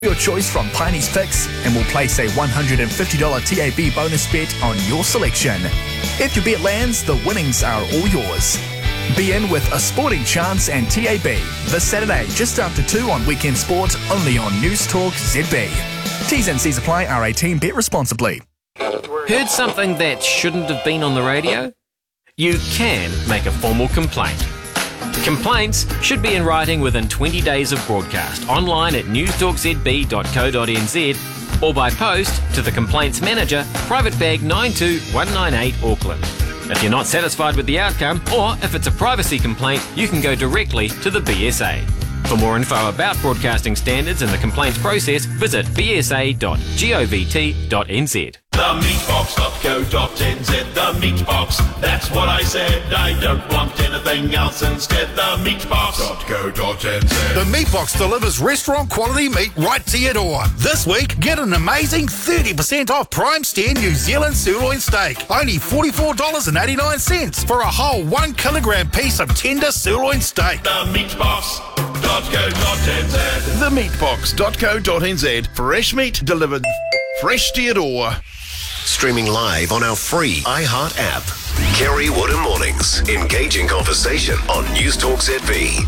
Your choice from Piney's Picks, and we'll place a $150 TAB bonus bet on your selection. If your bet lands, the winnings are all yours. Be in with a sporting chance and TAB this Saturday just after 2 on Weekend Sport, only on News Talk ZB. T's and C's apply. R18. Bet responsibly. Heard something that shouldn't have been on the radio? You can make a formal complaint. Complaints should be in writing within 20 days of broadcast, online at newstalkzb.co.nz or by post to the Complaints Manager, Private Bag 92198 Auckland. If you're not satisfied with the outcome, or if it's a privacy complaint, you can go directly to the BSA. For more info about broadcasting standards and the complaints process, visit bsa.govt.nz. Themeatbox.co.nz, the Meatbox, that's what I said. I don't want anything else instead. The Meatbox.co.nz. The Meatbox delivers restaurant quality meat right to your door. This week, get an amazing 30% off Prime Stand New Zealand sirloin steak. Only $44.89 for a whole 1 kilogram piece of tender sirloin steak. The Meatbox.co.nz. Themeatbox.co.nz. Fresh meat delivered fresh to your door. Streaming live on our free iHeart app. Kerry Wood and Mornings. Engaging conversation on News Talk ZB.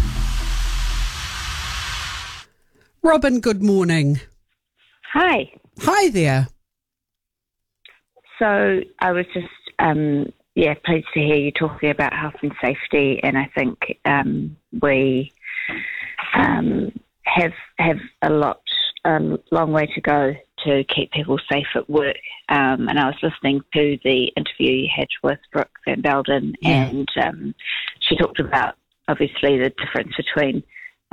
Robin, good morning. Hi. Hi there. So I was just, pleased to hear you talking about health and safety, and I think we have a long way to go to keep people safe at work. And I was listening to the interview you had with Brooke Van Belden, and she talked about, obviously, the difference between,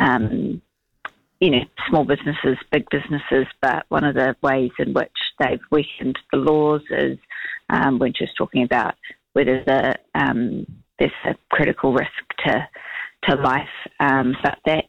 small businesses, big businesses, but one of the ways in which they've weakened the laws is when she was talking about whether there's a critical risk to life, but that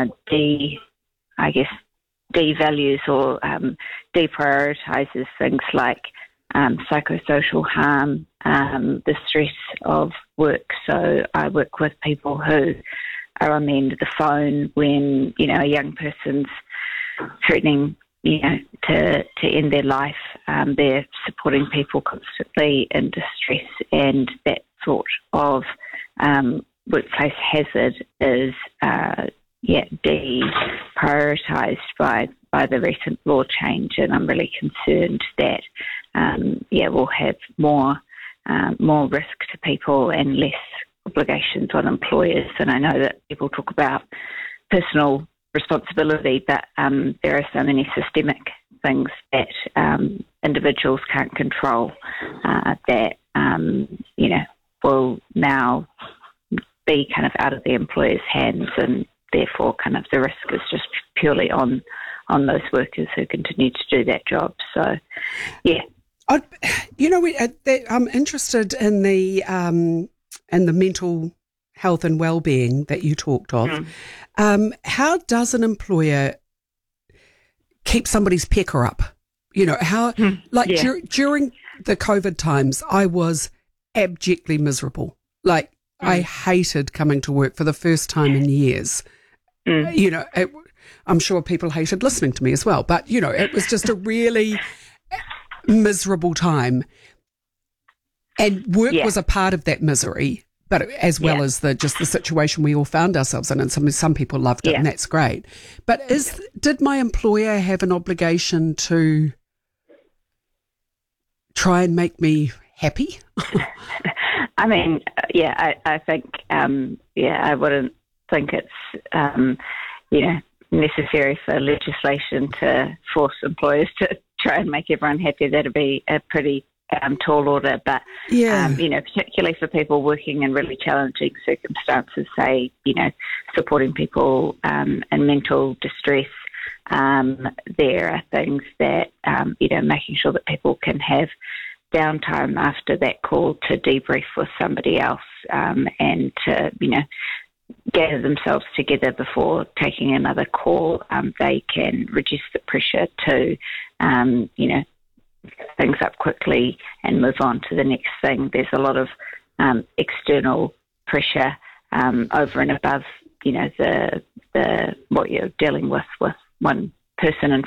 devalues or deprioritizes things like psychosocial harm, the stress of work. So I work with people who are on the end of the phone when, a young person's threatening, to end their life. They're supporting people constantly in distress, and that sort of workplace hazard is deprioritised by the recent law change, and I'm really concerned that we'll have more risk to people and less obligations on employers. And I know that people talk about personal responsibility, but there are so many systemic things that individuals can't control that will now be kind of out of the employer's hands, and therefore kind of the risk is just purely on those workers who continue to do that job. So, yeah. I'm interested in the mental health and well-being that you talked of. How does an employer keep somebody's pecker up? During the COVID times, I was abjectly miserable. I hated coming to work for the first time in years. I'm sure people hated listening to me as well, but, it was just a really miserable time. And work was a part of that misery, but as well as the situation we all found ourselves in, and some people loved it, and that's great. But did my employer have an obligation to try and make me happy? I mean, I think, I wouldn't think it's, necessary for legislation to force employers to try and make everyone happy. That'd be a pretty tall order. But, particularly for people working in really challenging circumstances, say, supporting people in mental distress, there are things that, making sure that people can have downtime after that call to debrief with somebody else, and to, gather themselves together before taking another call. They can reduce the pressure to, things up quickly and move on to the next thing. There's a lot of external pressure over and above, the what you're dealing with one person in